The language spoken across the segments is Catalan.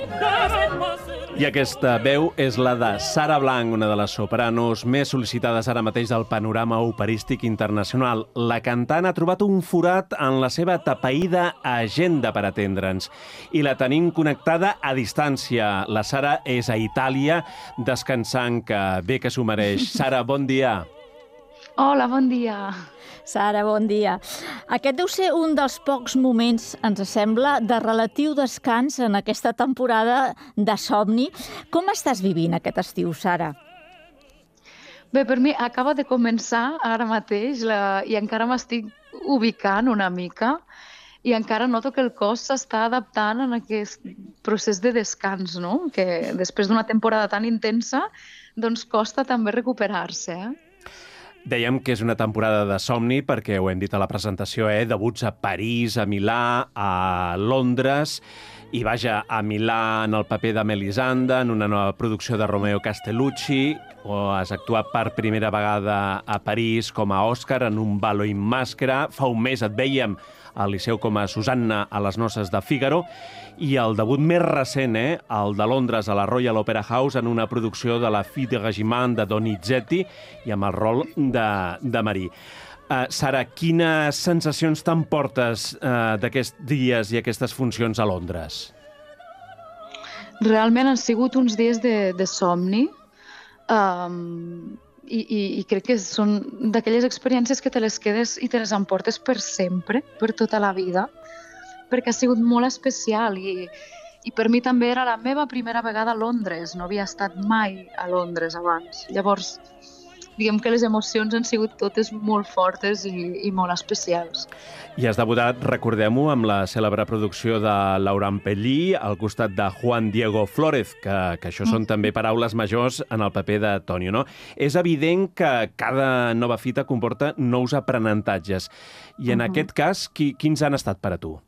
I aquesta veu és la de Sara Blanc, una de les sopranos més sol·licitades ara mateix del panorama operístic internacional. La cantant ha trobat un forat en la seva atapeïda agenda per atendre'ns i la tenim connectada a distància. La Sara és a Itàlia, descansant, que bé que s'ho mereix. Sara, bon dia. Hola, bon dia. Sara, bon dia. Aquest deu ser un dels pocs moments, ens sembla, de relatiu descans en aquesta temporada de somni. Com estàs vivint aquest estiu, Sara? Bé, per mi acaba de començar ara mateix i encara m'estic ubicant una mica i encara noto que el cos s'està adaptant en aquest procés de descans, no? Que després d'una temporada tan intensa, doncs costa també recuperar-se, Dèiem que és una temporada de somni perquè ho hem dit a la presentació, debuts a París, a Milà, a Londres, i vaja, a Milà en el paper de Melisande, en una nova producció de Romeo Castellucci, o has actuat per primera vegada a París com a Òscar en Un ballo in màscara. Fa un mes et vèiem al Liceu com a Susanna a Les noces de Fígaro, i el debut més recent, el de Londres a la Royal Opera House en una producció de La Fille de Régiment de Donizetti i amb el rol de Marie. Sara, quines sensacions t'emportes d'aquests dies i aquestes funcions a Londres? Realment han sigut uns dies de somni i crec que són d'aquelles experiències que te les quedes i te les emportes per sempre, per tota la vida, perquè ha sigut molt especial i per mi també era la meva primera vegada a Londres, no havia estat mai a Londres abans. Llavors, diguem que les emocions han sigut totes molt fortes i molt especials. I has debutat, recordem-ho, amb la cèlebre producció de Laurent Pelli al costat de Juan Diego Flórez, que això són també paraules majors en el paper de Tonio, no? És evident que cada nova fita comporta nous aprenentatges. I en aquest cas, quins han estat per a tu?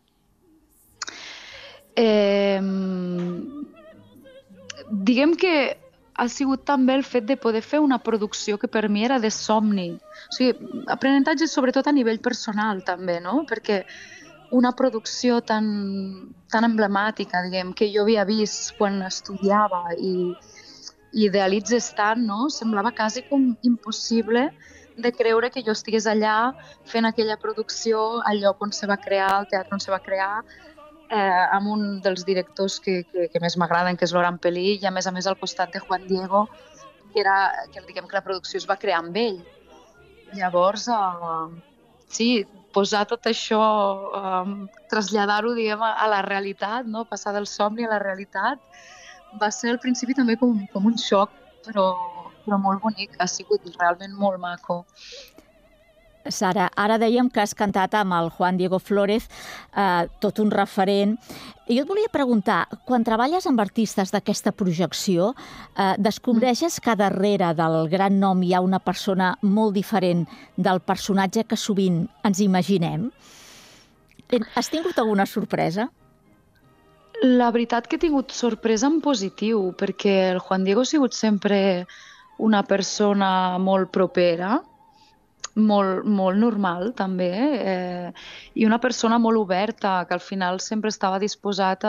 Diguem que ha sigut també el fet de poder fer una producció que per mi era de somni. O sigui, aprenentatges sobretot a nivell personal també, no? Perquè una producció tan emblemàtica, diguem, que jo havia vist quan estudiava i idealitzes tant, no? Semblava quasi com impossible de creure que jo estigués allà fent aquella producció al lloc on se va crear, al teatre on se va crear, amb un dels directors que més m'agraden, que és Laurent Pelli, i a més al costat de Juan Diego, que diguem que la producció es va crear amb ell. Llavors, sí, posar tot això, traslladar-ho, diguem, a la realitat, no? Passar del somni a la realitat, va ser al principi també com un xoc, però molt bonic, ha sigut realment molt maco. Sara, ara dèiem que has cantat amb el Juan Diego Flórez, tot un referent. I jo et volia preguntar, quan treballes amb artistes d'aquesta projecció, descobreixes que darrere del gran nom hi ha una persona molt diferent del personatge que sovint ens imaginem? Has tingut alguna sorpresa? La veritat que he tingut sorpresa en positiu, perquè el Juan Diego ha sigut sempre una persona molt propera, molt normal també, i una persona molt oberta, que al final sempre estava disposat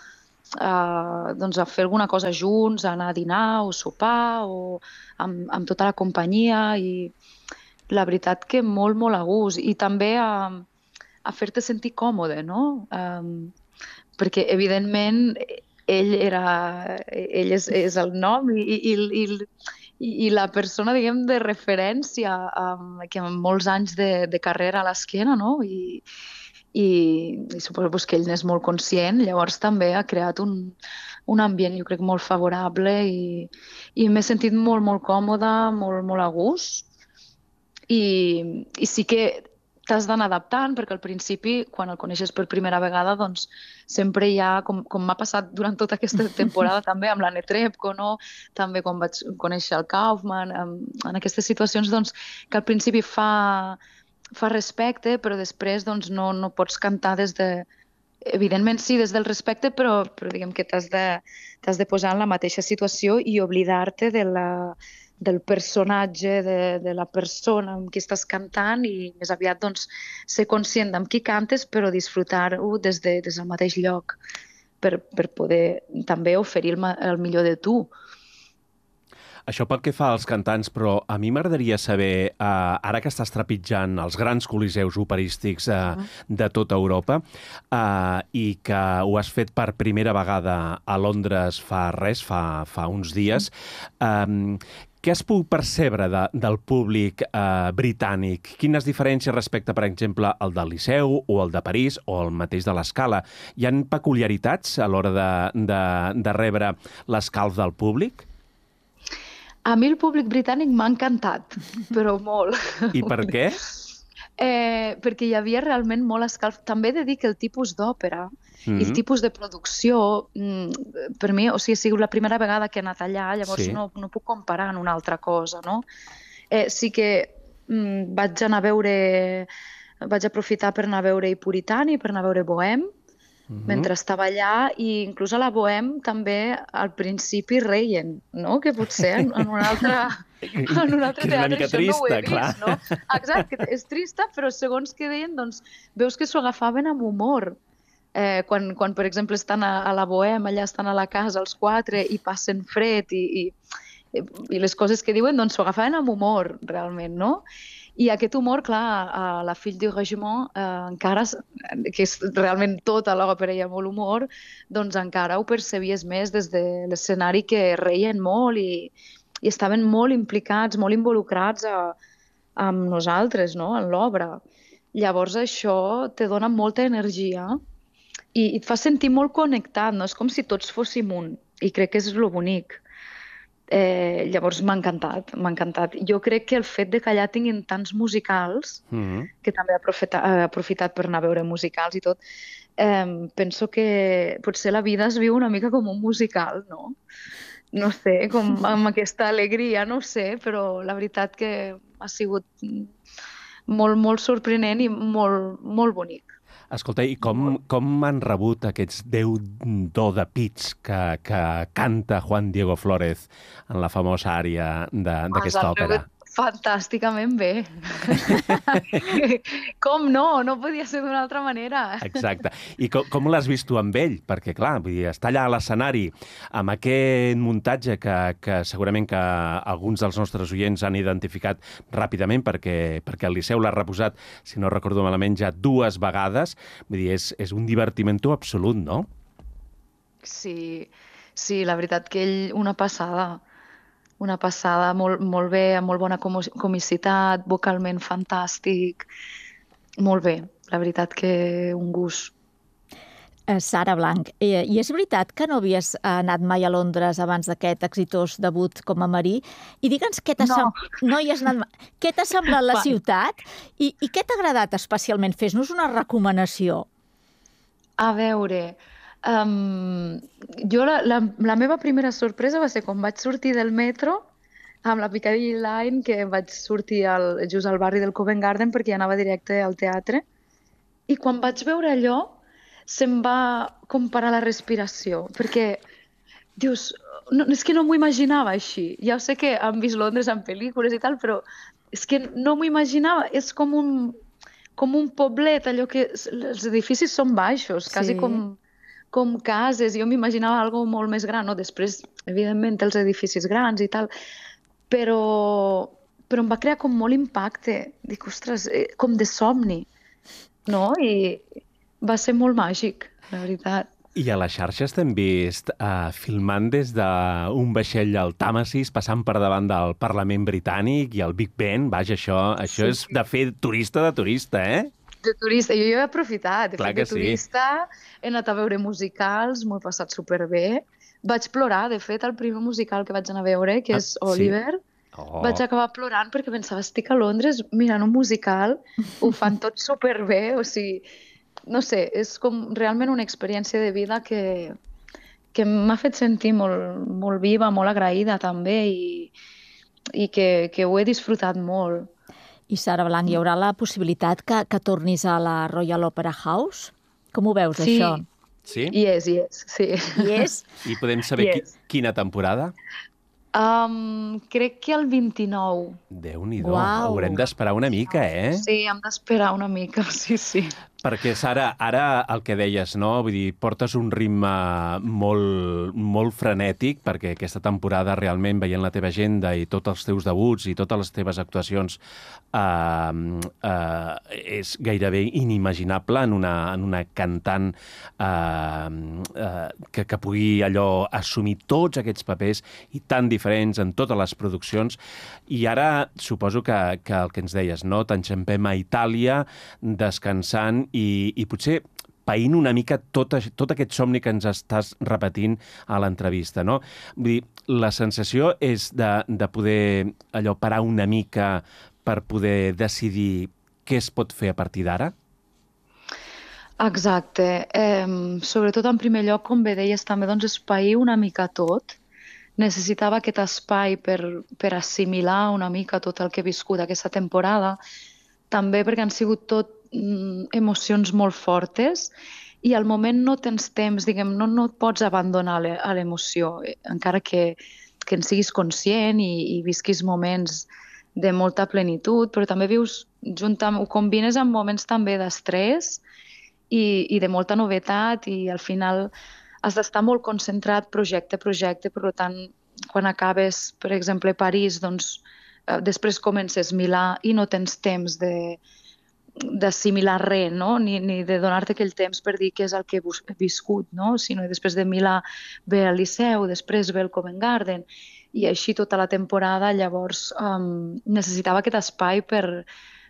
a fer alguna cosa junts, a anar a dinar o sopar o amb tota la companyia, i la veritat que molt a gust, i també a fer-te sentir còmode, no? Perquè evidentment ell és el nom i la persona, diguem, de referència, que amb molts anys de carrera a l'esquena, no? I suposo que ell n'és molt conscient, llavors també ha creat un ambient, jo crec, molt favorable, i m'he sentit molt còmoda, molt a gust, i sí que t'has d'anar adaptant, perquè al principi, quan el coneixes per primera vegada, doncs sempre hi ha, com m'ha passat durant tota aquesta temporada també amb l'Anne Trepko, no? També quan vaig conèixer el Kaufman, en aquestes situacions doncs, que al principi fa respecte, però després doncs, no pots cantar evidentment sí, des del respecte, però diguem que t'has de posar en la mateixa situació i oblidar-te del personatge, de la persona amb qui estàs cantant, i més aviat doncs, ser conscient amb qui cantes, però disfrutar-ho des del mateix lloc. per poder també oferir el millor de tu. Això pel que fa als cantants, però a mi m'agradaria saber, ara que estàs trepitjant els grans coliseus operístics de tota Europa i que ho has fet per primera vegada a Londres fa uns dies, què es puc percebre del públic britànic? Quines diferències respecte, per exemple, al del Liceu o al de París o el mateix de l'Scala? Hi ha peculiaritats a l'hora de rebre l'escalf del públic? A mi el públic britànic m'ha encantat, però molt. I per què? Perquè hi havia realment molt escalf. També he de dir que el tipus d'òpera i el tipus de producció, per mi, o sigui, ha sigut la primera vegada que he anat allà, llavors no puc comparar amb una altra cosa, no? Sí que vaig aprofitar per anar a veure i Puritani, per anar a veure Bohème, mentre estava allà, i inclús a la Bohème també al principi reien, no? Que potser en un altre teatre això no ho he vist, no? Exacte, és trista, però segons que deien, doncs, veus que s'ho agafaven amb humor. Quan, per exemple, estan a la Bohème, allà estan a la casa els quatre i passen fred i les coses que diuen, doncs s'ho agafaven amb humor, realment, no? I aquest humor, clar, a La Fille du Régiment, encara, que és realment tota l'òpera i ha molt humor, doncs encara ho percebies més des de l'escenari, que reien molt i estaven molt implicats, molt involucrats amb nosaltres, no?, en l'obra. Llavors això te dona molta energia i et fa sentir molt connectat, no? És com si tots fóssim un, i crec que és lo bonic. Llavors m'ha encantat. Jo crec que el fet de que allà tinguin tants musicals, que també he aprofitat per anar a veure musicals i tot, penso que potser la vida es viu una mica com un musical, no? No sé, com amb aquesta alegria, no ho sé, però la veritat que ha sigut molt, molt sorprenent i molt, molt bonic. Escolta, i com han rebut aquests 10 do de pits que canta Juan Diego Flórez en la famosa ària d'aquesta òpera? Fantàsticament bé. Com no? No podia ser d'una altra manera. Exacte. I com l'has vist tu amb ell? Perquè, clar, vull dir, està allà a l'escenari amb aquest muntatge que segurament que alguns dels nostres oients han identificat ràpidament perquè el Liceu l'ha reposat, si no recordo malament, ja 2 vegades. Vull dir, és un divertimento absolut, no? Sí, la veritat que ell una passada, molt bé, amb molt bona comicitat, vocalment fantàstic, molt bé, la veritat que un gust. Sara Blanch, i és veritat que no havies anat mai a Londres abans d'aquest exitós debut com a Marie? I digue'ns què t'ha semblat la ciutat i què t'ha agradat especialment? Fes-nos una recomanació. A veure, jo la meva primera sorpresa va ser quan vaig sortir del metro amb la Piccadilly Line, que vaig sortir just al barri del Covent Garden perquè anava directe al teatre, i quan vaig veure allò se'm va comparar la respiració, perquè dius, és que no m'ho imaginava així. Ja sé que han vist Londres en pel·lícules i tal, però és que no m'ho imaginava. És com un poblet, allò que els edificis són baixos, quasi com cases. Jo m'imaginava algo molt més gran, no? Després, evidentment, els edificis grans i tal, però em va crear com molt impacte. Dic, ostres, com de somni, no? I va ser molt màgic, la veritat. I a les xarxes t'hem vist filmant des d'un vaixell al Tàmesis, passant per davant del Parlament britànic i el Big Ben. Vaja, això és de fer turista de turista, eh? De turista. Jo he aprofitat. He fet de turista, he anat a veure musicals, m'ho he passat superbé. Vaig plorar, de fet, el primer musical que vaig anar a veure, que és Oliver. Vaig acabar plorant perquè pensava, estic a Londres mirant un musical, ho fan tot superbé, o sigui, no sé, és com realment una experiència de vida que m'ha fet sentir molt viva, molt agraïda també, i que ho he disfrutat molt. I Sara Blanch, hi haurà la possibilitat que tornis a la Royal Opera House? Com ho veus, això? Sí? Hi és, sí. Hi és? I podem saber quina temporada? Crec que el 29. Déu-n'hi-do, haurem d'esperar una mica, eh? Sí, hem d'esperar una mica, sí. Perquè, Sara, ara el que deies, no? Vull dir, portes un ritme molt frenètic, perquè aquesta temporada realment, veient la teva agenda i tots els teus debuts i totes les teves actuacions, és gairebé inimaginable en una cantant que pugui allò assumir tots aquests papers i tan diferents en totes les produccions. I ara suposo que el que ens deies, no? T'enxampem a Itàlia, descansant i potser païnt una mica tot aquest somni que ens estàs repetint a l'entrevista, no? Vull dir, la sensació és de poder allò parar una mica per poder decidir què es pot fer a partir d'ara? Exacte. Sobretot, en primer lloc, com bé deies, també doncs, espair una mica tot. Necessitava aquest espai per assimilar una mica tot el que he viscut aquesta temporada, també perquè han sigut tot emocions molt fortes i al moment no tens temps, diguem, no et pots abandonar a l'emoció, encara que en siguis conscient i visquis moments de molta plenitud, però també vius ho combines amb moments també d'estrès i de molta novetat i al final has d'estar molt concentrat projecte a projecte, per tant, quan acabes, per exemple, París, doncs després comences Milà i no tens temps d'assimilar res, no? Ni de donar-te aquell temps per dir què és el que he viscut, no? Sinó després de Milà ve el Liceu, després ve el Covent Garden, i així tota la temporada. Llavors necessitava aquest espai per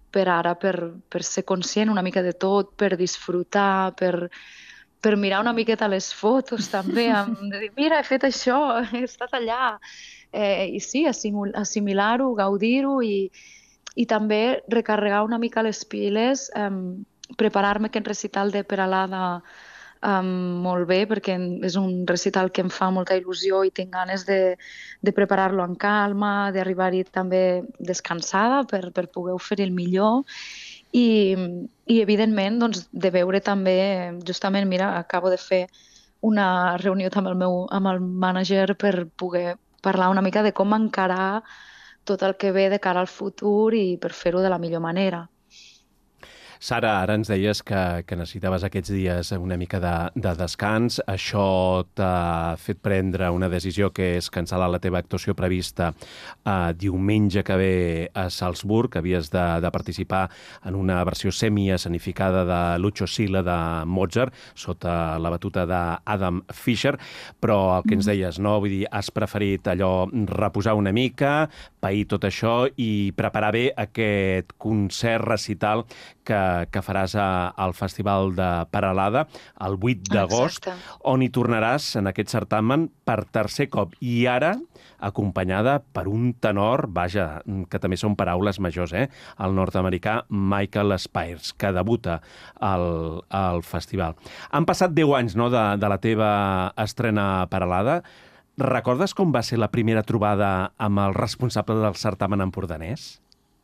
ser conscient una mica de tot, per disfrutar, per mirar una miqueta les fotos també, de dir, mira, he fet això, he estat allà. I sí, assimilar-ho, gaudir-ho i també recarregar una mica les piles, preparar-me aquest recital de Peralada molt bé, perquè és un recital que em fa molta il·lusió i tinc ganes de preparar-lo amb calma, d'arribar-hi també descansada per poder oferir el millor i evidentment, doncs, de veure també, justament, mira, acabo de fer una reunió també amb el mànager per poder parlar una mica de com encarar tot el que ve de cara al futur i per fer-ho de la millor manera. Sara, ara ens deies que necessitaves aquests dies una mica de descans. Això t'ha fet prendre una decisió que és cancel·lar la teva actuació prevista diumenge que ve a Salzburg. Havies de participar en una versió semi-escenificada de Lucio Silla de Mozart, sota la batuta d'Adam Fischer, però el que ens deies, no? Vull dir, has preferit allò reposar una mica, pair tot això i preparar bé aquest concert recital que faràs al Festival de Peralada el 8 d'agost, on hi tornaràs en aquest certamen per tercer cop. I ara, acompanyada per un tenor, vaja, que també són paraules majors, el nord-americà Michael Spires, que debuta al festival. Han passat 10 anys, no?, de la teva estrena a Peralada. Recordes com va ser la primera trobada amb el responsable del certamen empordanès?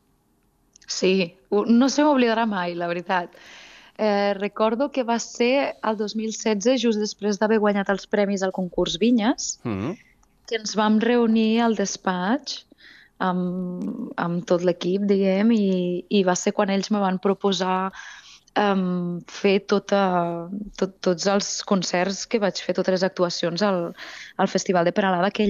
Sí, no se m'oblidarà mai, la veritat. Recordo que va ser el 2016, just després d'haver guanyat els premis al concurs Vinyes, que ens vam reunir al despatx amb tot l'equip, diguem, i va ser quan ells me van proposar fer tots els concerts que vaig fer, totes les actuacions al Festival de Peralada aquell